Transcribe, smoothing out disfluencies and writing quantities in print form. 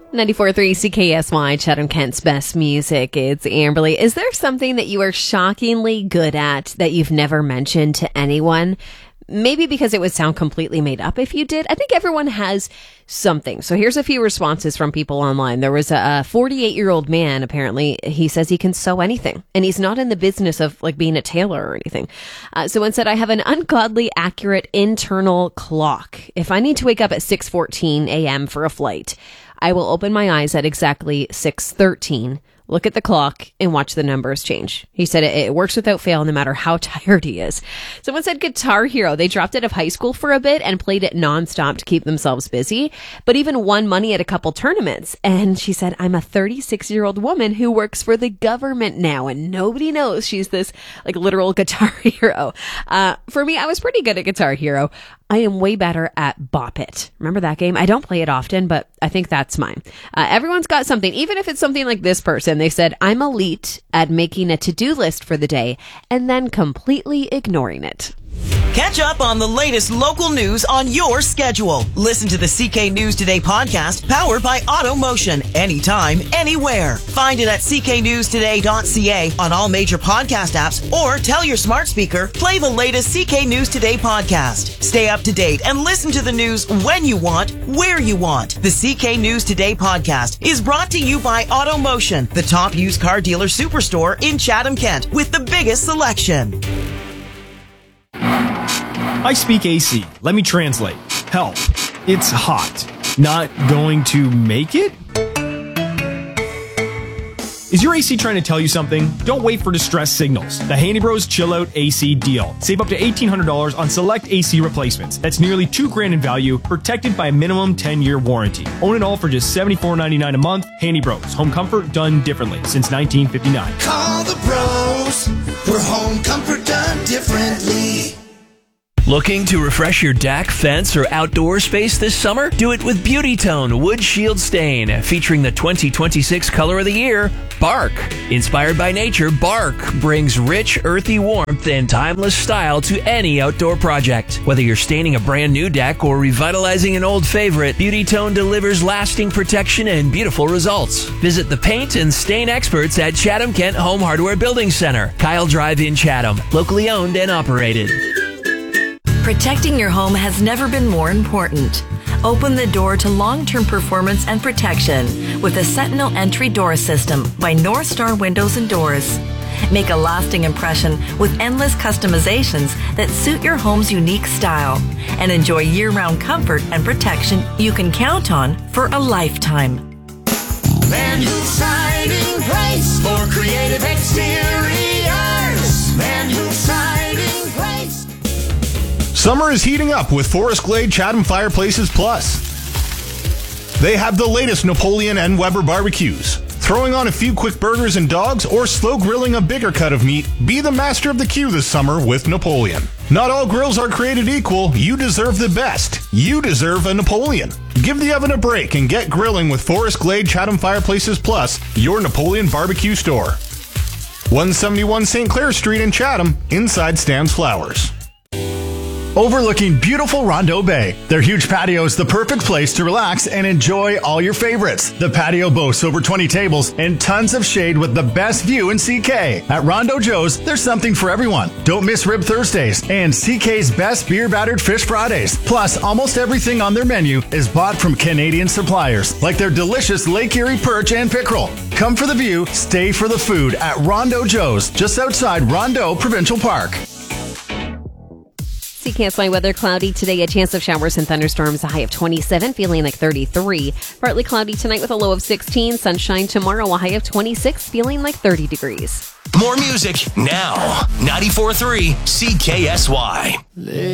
94.3 CKSY, Chatham Kent's best music. It's Amberly. Is there something that you are shockingly good at that you've never mentioned to anyone? Maybe because it would sound completely made up if you did. I think everyone has something. So here's a few responses from people online. There was a 48-year-old man, apparently. He says he can sew anything, and he's not in the business of like being a tailor or anything. Someone said, I have an ungodly accurate internal clock. If I need to wake up at 6:14 a.m. for a flight, I will open my eyes at exactly 6:13, look at the clock, and watch the numbers change. He said it works without fail no matter how tired he is. Someone said Guitar Hero. They dropped out of high school for a bit and played it nonstop to keep themselves busy, but even won money at a couple tournaments. And she said, I'm a 36-year-old woman who works for the government now, and nobody knows she's this like literal Guitar Hero. For me, I was pretty good at Guitar Hero. I am way better at Bop It. Remember that game? I don't play it often, but I think that's mine. Everyone's got something, even if it's something like this person. They said, I'm elite at making a to-do list for the day and then completely ignoring it. Catch up on the latest local news on your schedule. Listen to the CK News Today podcast, powered by AutoMotion. Anytime, anywhere. Find it at cknewstoday.ca on all major podcast apps, or tell your smart speaker, play the latest CK News Today podcast. Stay up to date and listen to the news when you want, where you want. The CK News Today podcast is brought to you by AutoMotion, the top used car dealer superstore in Chatham, Kent, with the biggest selection. I speak AC. Let me translate. Help. It's hot. Not going to make it? Is your AC trying to tell you something? Don't wait for distress signals. The Handy Bros Chill Out AC deal. Save up to $1,800 on select AC replacements. That's nearly $2,000 in value, protected by a minimum 10-year warranty. Own it all for just $74.99 a month. Handy Bros. Home comfort done differently since 1959. Call the bros for home comfort done differently. Looking to refresh your deck, fence, or outdoor space this summer? Do it with Beauty Tone Wood Shield Stain, featuring the 2026 color of the year, Bark. Inspired by nature, Bark brings rich, earthy warmth and timeless style to any outdoor project. Whether you're staining a brand new deck or revitalizing an old favorite, Beauty Tone delivers lasting protection and beautiful results. Visit the paint and stain experts at Chatham Kent Home Hardware Building Center, Kyle Drive in Chatham, locally owned and operated. Protecting your home has never been more important. Open the door to long-term performance and protection with the Sentinel Entry Door System by North Star Windows and Doors. Make a lasting impression with endless customizations that suit your home's unique style, and enjoy year-round comfort and protection you can count on for a lifetime. Van Hook Siding Place for creative exteriors. Van Hook Siding Place. Summer is heating up with Forest Glade Chatham Fireplaces Plus. They have the latest Napoleon and Weber barbecues. Throwing on a few quick burgers and dogs, or slow grilling a bigger cut of meat, be the master of the queue this summer with Napoleon. Not all grills are created equal. You deserve the best. You deserve a Napoleon. Give the oven a break and get grilling with Forest Glade Chatham Fireplaces Plus, your Napoleon barbecue store. 171 St. Clair Street in Chatham, inside Stan's Flowers. Overlooking beautiful Rondeau Bay, their huge patio is the perfect place to relax and enjoy all your favorites. The patio boasts over 20 tables and tons of shade with the best view in CK. At Rondeau Joe's, there's something for everyone. Don't miss Rib Thursdays and CK's best beer battered fish Fridays. Plus, almost everything on their menu is bought from Canadian suppliers, like their delicious Lake Erie perch and pickerel. Come for the view, stay for the food at Rondeau Joe's, just outside Rondeau Provincial Park. CKSY weather, cloudy today, a chance of showers and thunderstorms, a high of 27, feeling like 33. Partly cloudy tonight with a low of 16. Sunshine tomorrow, a high of 26, feeling like 30 degrees. More music now. 94.3 CKSY.